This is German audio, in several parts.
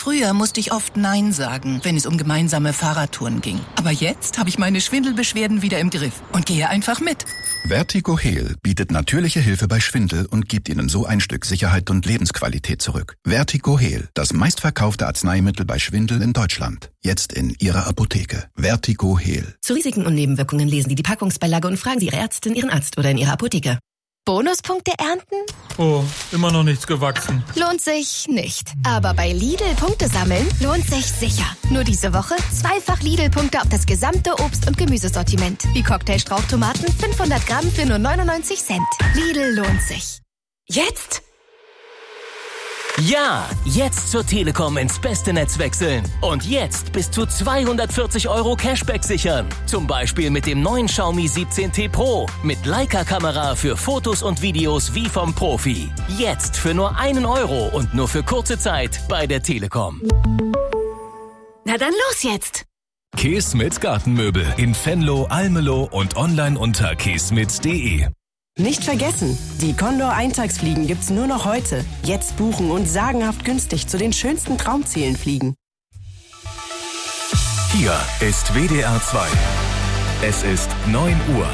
Früher musste ich oft Nein sagen, wenn es um gemeinsame Fahrradtouren ging. Aber jetzt habe ich meine Schwindelbeschwerden wieder im Griff und gehe einfach mit. Vertigo-Heal bietet natürliche Hilfe bei Schwindel und gibt Ihnen so ein Stück Sicherheit und Lebensqualität zurück. Vertigo-Heal, das meistverkaufte Arzneimittel bei Schwindel in Deutschland. Jetzt in Ihrer Apotheke. Vertigo-Heal. Zu Risiken und Nebenwirkungen lesen Sie die Packungsbeilage und fragen Sie Ihre Ärztin, Ihren Arzt oder in Ihrer Apotheke. Bonuspunkte ernten? Oh, immer noch nichts gewachsen. Lohnt sich nicht. Aber bei Lidl Punkte sammeln lohnt sich sicher. Nur diese Woche 2-fach Lidl-Punkte auf das gesamte Obst- und Gemüsesortiment. Wie Cocktailstrauchtomaten 500 Gramm für nur 99 Cent. Lidl lohnt sich. Jetzt? Ja, jetzt zur Telekom ins beste Netz wechseln. Und jetzt bis zu 240 € Cashback sichern. Zum Beispiel mit dem neuen Xiaomi 17T Pro. Mit Leica-Kamera für Fotos und Videos wie vom Profi. Jetzt für nur 1 € und nur für kurze Zeit bei der Telekom. Na dann los jetzt! Keesmit Gartenmöbel in Venlo, Almelo und online unter keesmit.de. Nicht vergessen, die Condor-Eintagsfliegen gibt's nur noch heute. Jetzt buchen und sagenhaft günstig zu den schönsten Traumzielen fliegen. Hier ist WDR 2. Es ist 9 Uhr.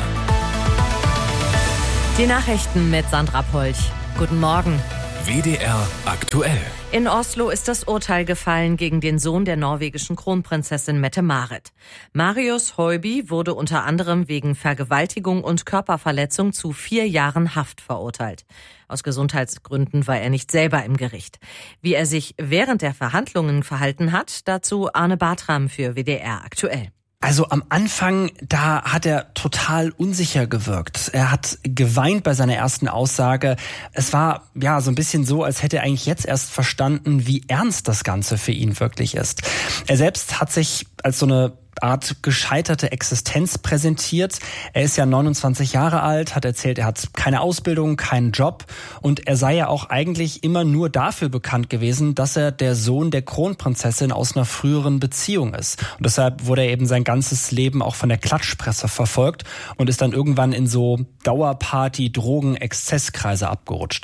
Die Nachrichten mit Sandra Polch. Guten Morgen. WDR aktuell. In Oslo ist das Urteil gefallen gegen den Sohn der norwegischen Kronprinzessin Mette-Marit. Marius Høiby wurde unter anderem wegen Vergewaltigung und Körperverletzung zu 4 Jahren Haft verurteilt. Aus Gesundheitsgründen war er nicht selber im Gericht. Wie er sich während der Verhandlungen verhalten hat, dazu Arne Bartram für WDR aktuell. Also am Anfang, da hat er total unsicher gewirkt. Er hat geweint bei seiner ersten Aussage. Es war ja so ein bisschen so, als hätte er eigentlich jetzt erst verstanden, wie ernst das Ganze für ihn wirklich ist. Er selbst hat sich als so eine Art gescheiterte Existenz präsentiert. Er ist ja 29 Jahre alt, hat erzählt, er hat keine Ausbildung, keinen Job und er sei ja auch eigentlich immer nur dafür bekannt gewesen, dass er der Sohn der Kronprinzessin aus einer früheren Beziehung ist. Und deshalb wurde er eben sein ganzes Leben auch von der Klatschpresse verfolgt und ist dann irgendwann in so Dauerparty-, Drogen-, Exzesskreise abgerutscht.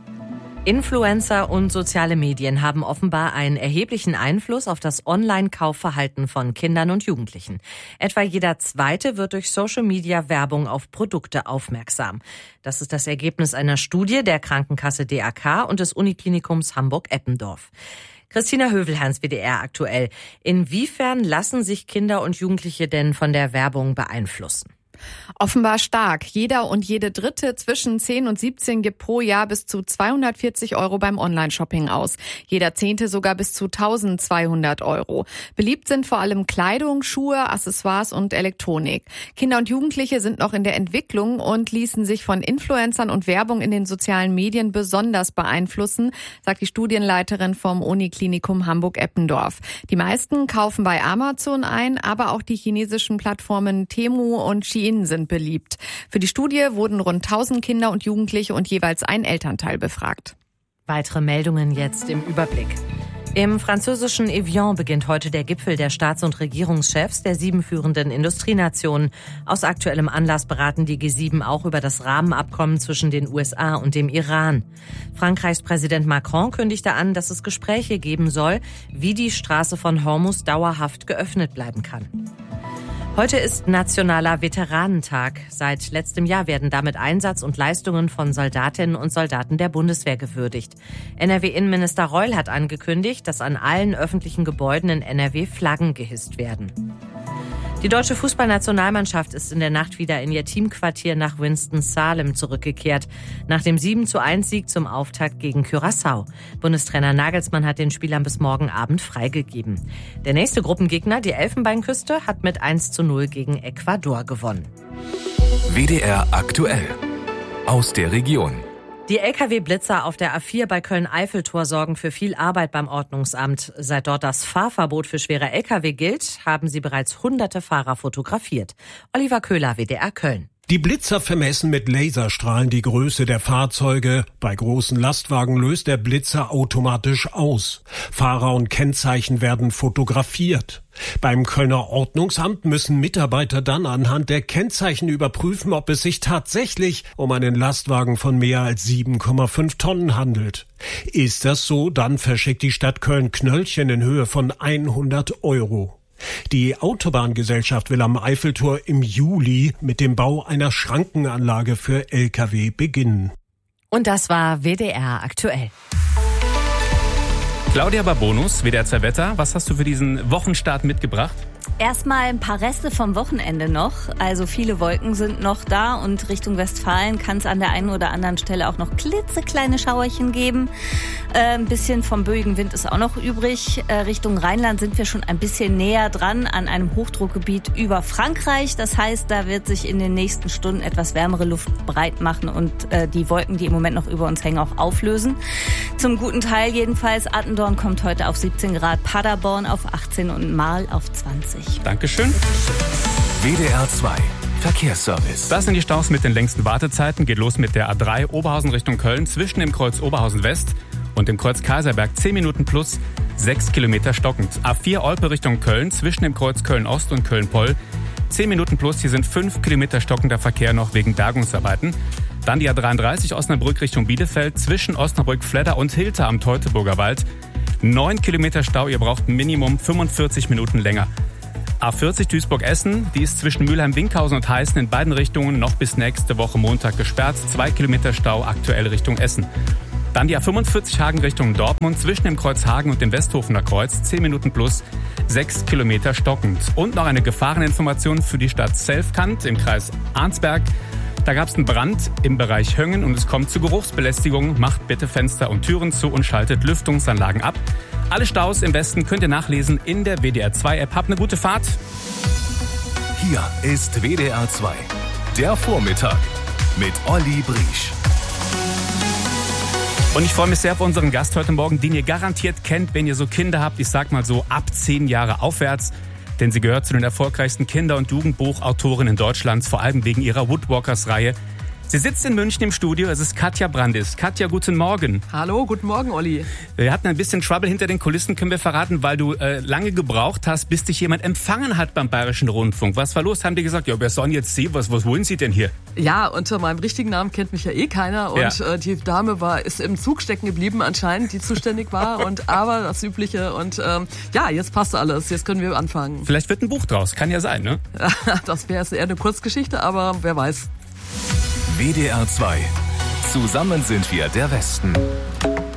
Influencer und soziale Medien haben offenbar einen erheblichen Einfluss auf das Online-Kaufverhalten von Kindern und Jugendlichen. Etwa jeder Zweite wird durch Social-Media-Werbung auf Produkte aufmerksam. Das ist das Ergebnis einer Studie der Krankenkasse DAK und des Uniklinikums Hamburg-Eppendorf. Christina Hövelhans, WDR aktuell. Inwiefern lassen sich Kinder und Jugendliche denn von der Werbung beeinflussen? Offenbar stark. Jeder und jede Dritte zwischen 10 und 17 gibt pro Jahr bis zu 240 € beim Online-Shopping aus. Jeder Zehnte sogar bis zu 1200 €. Beliebt sind vor allem Kleidung, Schuhe, Accessoires und Elektronik. Kinder und Jugendliche sind noch in der Entwicklung und ließen sich von Influencern und Werbung in den sozialen Medien besonders beeinflussen, sagt die Studienleiterin vom Uniklinikum Hamburg-Eppendorf. Die meisten kaufen bei Amazon ein, aber auch die chinesischen Plattformen Temu und Shein sind beliebt. Für die Studie wurden rund 1000 Kinder und Jugendliche und jeweils ein Elternteil befragt. Weitere Meldungen jetzt im Überblick. Im französischen Evian beginnt heute der Gipfel der Staats- und Regierungschefs der 7 führenden Industrienationen. Aus aktuellem Anlass beraten die G7 auch über das Rahmenabkommen zwischen den USA und dem Iran. Frankreichs Präsident Macron kündigte an, dass es Gespräche geben soll, wie die Straße von Hormuz dauerhaft geöffnet bleiben kann. Heute ist Nationaler Veteranentag. Seit letztem Jahr werden damit Einsatz und Leistungen von Soldatinnen und Soldaten der Bundeswehr gewürdigt. NRW-Innenminister Reul hat angekündigt, dass an allen öffentlichen Gebäuden in NRW Flaggen gehisst werden. Die deutsche Fußballnationalmannschaft ist in der Nacht wieder in ihr Teamquartier nach Winston-Salem zurückgekehrt. Nach dem 7:1-Sieg zum Auftakt gegen Curaçao. Bundestrainer Nagelsmann hat den Spielern bis morgen Abend freigegeben. Der nächste Gruppengegner, die Elfenbeinküste, hat mit 1:0 gegen Ecuador gewonnen. WDR aktuell. Aus der Region. Die Lkw-Blitzer auf der A4 bei Köln-Eiffeltor sorgen für viel Arbeit beim Ordnungsamt. Seit dort das Fahrverbot für schwere Lkw gilt, haben sie bereits hunderte Fahrer fotografiert. Oliver Köhler, WDR Köln. Die Blitzer vermessen mit Laserstrahlen die Größe der Fahrzeuge. Bei großen Lastwagen löst der Blitzer automatisch aus. Fahrer und Kennzeichen werden fotografiert. Beim Kölner Ordnungsamt müssen Mitarbeiter dann anhand der Kennzeichen überprüfen, ob es sich tatsächlich um einen Lastwagen von mehr als 7,5 Tonnen handelt. Ist das so, dann verschickt die Stadt Köln Knöllchen in Höhe von 100 €. Die Autobahngesellschaft will am Eiffeltor im Juli mit dem Bau einer Schrankenanlage für Lkw beginnen. Und das war WDR aktuell. Claudia Babonus, WDR 2 Wetter. Was hast du für diesen Wochenstart mitgebracht? Erstmal ein paar Reste vom Wochenende noch. Also viele Wolken sind noch da und Richtung Westfalen kann es an der einen oder anderen Stelle auch noch klitzekleine Schauerchen geben. Ein bisschen vom böigen Wind ist auch noch übrig. Richtung Rheinland sind wir schon ein bisschen näher dran an einem Hochdruckgebiet über Frankreich. Das heißt, da wird sich in den nächsten Stunden etwas wärmere Luft breit machen und die Wolken, die im Moment noch über uns hängen, auch auflösen. Zum guten Teil jedenfalls. Attendorn kommt heute auf 17 Grad, Paderborn auf 18 und Marl auf 20. Dankeschön. WDR 2 Verkehrsservice. Das sind die Staus mit den längsten Wartezeiten. Geht los mit der A3 Oberhausen Richtung Köln zwischen dem Kreuz Oberhausen West und dem Kreuz Kaiserberg 10 Minuten plus 6 Kilometer stockend. A4 Olpe Richtung Köln zwischen dem Kreuz Köln Ost und Köln Poll 10 Minuten plus. Hier sind 5 Kilometer stockender Verkehr noch wegen Bergungsarbeiten. Dann die A33 Osnabrück Richtung Bielefeld zwischen Osnabrück Fledder und Hilter am Teutoburger Wald. 9 Kilometer Stau. Ihr braucht Minimum 45 Minuten länger. A40 Duisburg-Essen, die ist zwischen Mülheim-Winkhausen und Heißen in beiden Richtungen noch bis nächste Woche Montag gesperrt. 2 Kilometer Stau aktuell Richtung Essen. Dann die A45 Hagen Richtung Dortmund zwischen dem Kreuz Hagen und dem Westhofener Kreuz. 10 Minuten plus 6 Kilometer stockend. Und noch eine Gefahreninformation für die Stadt Selfkant im Kreis Arnsberg. Da gab es einen Brand im Bereich Höngen und es kommt zu Geruchsbelästigung. Macht bitte Fenster und Türen zu und schaltet Lüftungsanlagen ab. Alle Staus im Westen könnt ihr nachlesen in der WDR 2 App. Habt eine gute Fahrt. Hier ist WDR 2, der Vormittag mit Olli Briesch. Und ich freue mich sehr auf unseren Gast heute Morgen, den ihr garantiert kennt, wenn ihr so Kinder habt. Ich sag mal so ab 10 Jahre aufwärts. Denn sie gehört zu den erfolgreichsten Kinder- und Jugendbuchautorinnen Deutschlands, vor allem wegen ihrer Woodwalkers-Reihe. Sie sitzt in München im Studio, es ist Katja Brandis. Katja, guten Morgen. Hallo, guten Morgen, Olli. Wir hatten ein bisschen Trouble hinter den Kulissen, können wir verraten, weil du lange gebraucht hast, bis dich jemand empfangen hat beim Bayerischen Rundfunk. Was war los? Haben die gesagt, ja, wir sollen jetzt sehen, was wollen Sie denn hier? Ja, unter meinem richtigen Namen kennt mich ja eh keiner. Und die Dame ist im Zug stecken geblieben anscheinend, die zuständig war. Aber das Übliche. Und jetzt passt alles, jetzt können wir anfangen. Vielleicht wird ein Buch draus, kann ja sein, ne? Das wäre eher eine Kurzgeschichte, aber wer weiß. WDR 2. Zusammen sind wir der Westen.